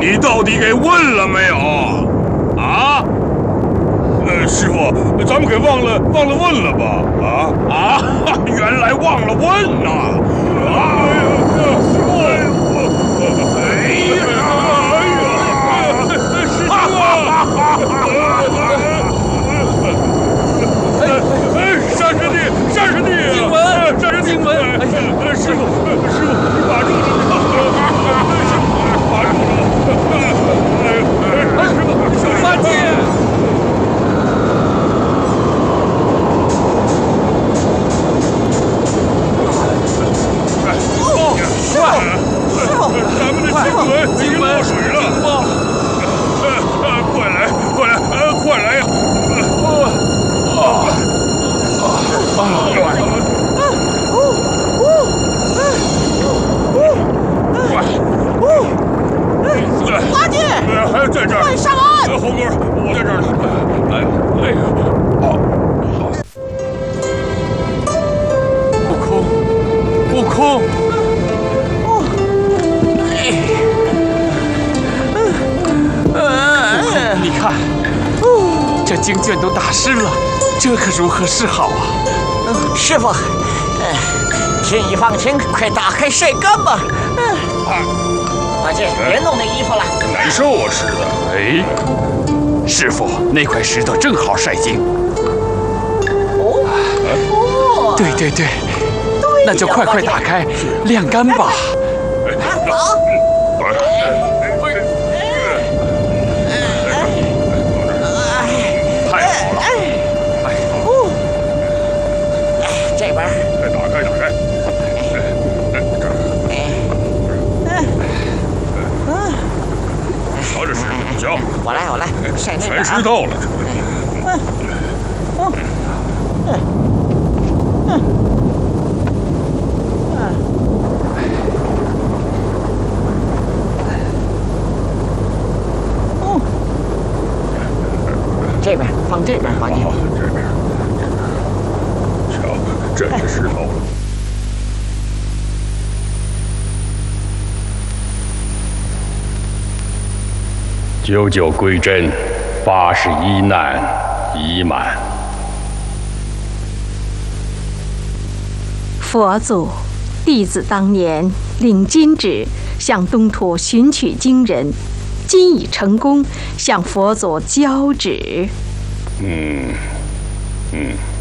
你到底给问了没有？啊？师傅，咱们给忘了问了吧？原来忘了问呐！山师弟，经文，师傅，你把住了！把住了！师傅，八戒。咱们的经文已经落水了！快来呀！ 八戒， 还在这儿！ 快上岸！ 猴哥，我在这儿呢。悟空。 你看，这经卷都打湿了，这可如何是好啊？ 师傅，天一放晴，快打开晒干吧。八戒，别弄那衣服了， 难受啊，使的。 哎，师傅，那块石头正好晒经。对，那就快打开，晾干吧。 好。这边。 打开。瞧这石头，瞧。 我来，晒那边。 全湿透了。 这边放这边，八戒。 这边。瞧，这是石头。99归真，81难已满。 佛祖，弟子当年领金旨向东土寻取经人，今已成功，向佛祖交旨。 嗯。